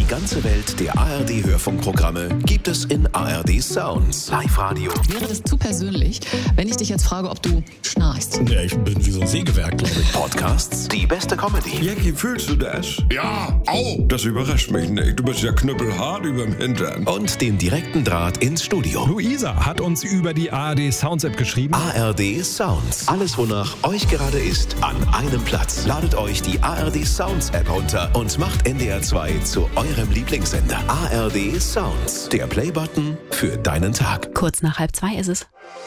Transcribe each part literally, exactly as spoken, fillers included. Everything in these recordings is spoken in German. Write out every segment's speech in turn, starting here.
ganze Welt der A R D-Hörfunkprogramme gibt es in A R D Sounds. Live-Radio. Wäre das zu persönlich, wenn ich dich jetzt frage, ob du schnarchst? Ja, ich bin wie so ein Sägewerk, glaube ich. Podcasts, die beste Comedy. Jackie, fühlst du das? Ja, au! Das überrascht mich nicht. Du bist ja knüppelhart überm Hintern. Und den direkten Draht ins Studio. Luisa hat uns über die A R D Sounds App geschrieben. A R D Sounds. Alles, wonach euch gerade ist, an einem Platz. Ladet euch die A R D Sounds App runter und macht N D R zwei zu eurem Lieblingssender. A R D Sounds. Der Playbutton für deinen Tag. Kurz nach halb zwei ist es.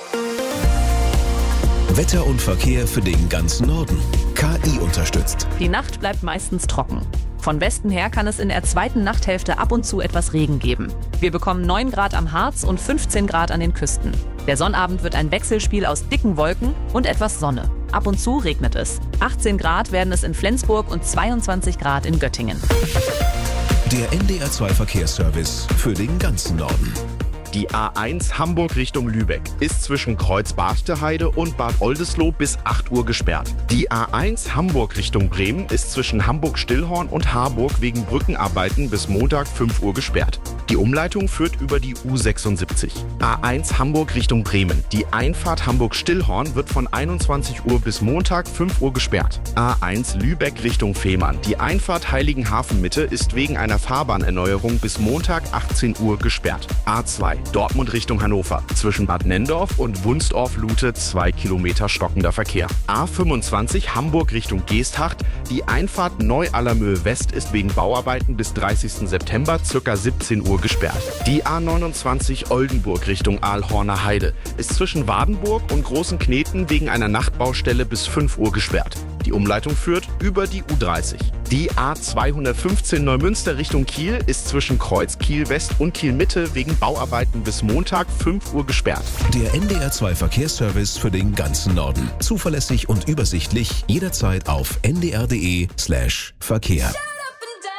Wetter und Verkehr für den ganzen Norden. K I unterstützt. Die Nacht bleibt meistens trocken. Von Westen her kann es in der zweiten Nachthälfte ab und zu etwas Regen geben. Wir bekommen neun Grad am Harz und fünfzehn Grad an den Küsten. Der Sonnabend wird ein Wechselspiel aus dicken Wolken und etwas Sonne. Ab und zu regnet es. achtzehn Grad werden es in Flensburg und zweiundzwanzig Grad in Göttingen. Der N D R zwei Verkehrsservice für den ganzen Norden. Die A eins Hamburg Richtung Lübeck ist zwischen Kreuz-Barchte-Heide und Bad Oldesloe bis acht Uhr gesperrt. Die A eins Hamburg Richtung Bremen ist zwischen Hamburg-Stillhorn und Harburg wegen Brückenarbeiten bis Montag fünf Uhr gesperrt. Die Umleitung führt über die U sechsundsiebzig. A eins Hamburg Richtung Bremen. Die Einfahrt Hamburg-Stillhorn wird von einundzwanzig Uhr bis Montag fünf Uhr gesperrt. A eins Lübeck Richtung Fehmarn. Die Einfahrt Heiligenhafen-Mitte ist wegen einer Fahrbahnerneuerung bis Montag achtzehn Uhr gesperrt. A zwei Dortmund Richtung Hannover. Zwischen Bad Nendorf und Wunstorf-Lute zwei Kilometer stockender Verkehr. A fünfundzwanzig Hamburg Richtung Geesthacht. Die Einfahrt Neu-Allermöhe West ist wegen Bauarbeiten bis dreißigsten September ca. siebzehn Uhr gesperrt. Die A neunundzwanzig Oldenburg Richtung Aalhorner Heide ist zwischen Wadenburg und Großen Kneten wegen einer Nachtbaustelle bis fünf Uhr gesperrt. Die Umleitung führt über die U dreißig. Die A zweihundertfünfzehn Neumünster Richtung Kiel ist zwischen Kreuz Kiel West und Kiel Mitte wegen Bauarbeiten bis Montag fünf Uhr gesperrt. Der N D R zwei Verkehrsservice für den ganzen Norden. Zuverlässig und übersichtlich, jederzeit auf n d r punkt d e slash Verkehr.